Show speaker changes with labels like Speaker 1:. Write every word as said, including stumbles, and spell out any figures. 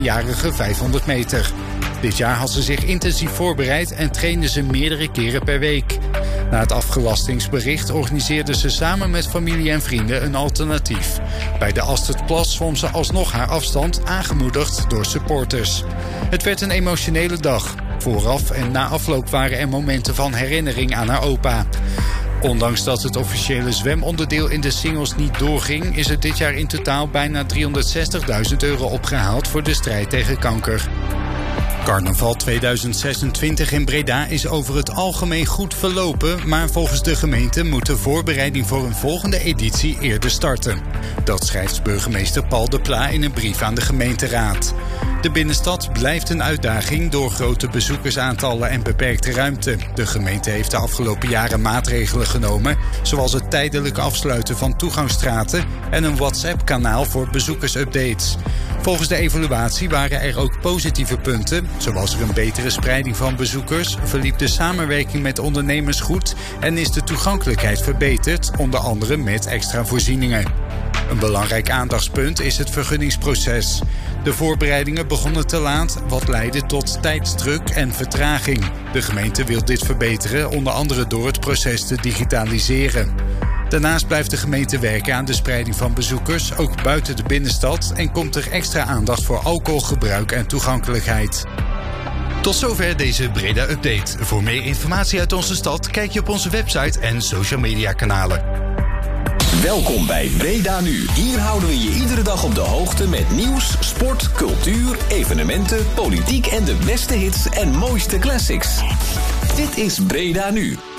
Speaker 1: jarige vijfhonderd meter. Dit jaar had ze zich intensief voorbereid en trainde ze meerdere keren per week. Na het afgelastingsbericht organiseerde ze samen met familie en vrienden een alternatief. Bij de Asterplas zwom ze alsnog haar afstand, aangemoedigd door supporters. Het werd een emotionele dag. Vooraf en na afloop waren er momenten van herinnering aan haar opa. Ondanks dat het officiële zwemonderdeel in de singles niet doorging, is er dit jaar in totaal bijna driehonderdzestigduizend euro opgehaald voor de strijd tegen kanker. Carnaval tweeduizend zesentwintig in Breda is over het algemeen goed verlopen, maar volgens de gemeente moet de voorbereiding voor een volgende editie eerder starten. Dat schrijft burgemeester Paul de Pla in een brief aan de gemeenteraad. De binnenstad blijft een uitdaging door grote bezoekersaantallen en beperkte ruimte. De gemeente heeft de afgelopen jaren maatregelen genomen, zoals het tijdelijk afsluiten van toegangsstraten en een WhatsApp-kanaal voor bezoekersupdates. Volgens de evaluatie waren er ook positieve punten, zoals er een betere spreiding van bezoekers, verliep de samenwerking met ondernemers goed en is de toegankelijkheid verbeterd, onder andere met extra voorzieningen. Een belangrijk aandachtspunt is het vergunningsproces. De voorbereidingen begonnen te laat, wat leidde tot tijdsdruk en vertraging. De gemeente wil dit verbeteren, onder andere door het proces te digitaliseren. Daarnaast blijft de gemeente werken aan de spreiding van bezoekers, ook buiten de binnenstad, en komt er extra aandacht voor alcoholgebruik en toegankelijkheid.
Speaker 2: Tot zover deze Breda-update. Voor meer informatie uit onze stad kijk je op onze website en social media kanalen.
Speaker 3: Welkom bij Breda Nu. Hier houden we je iedere dag op de hoogte met nieuws, sport, cultuur, evenementen, politiek en de beste hits en mooiste classics. Dit is Breda Nu.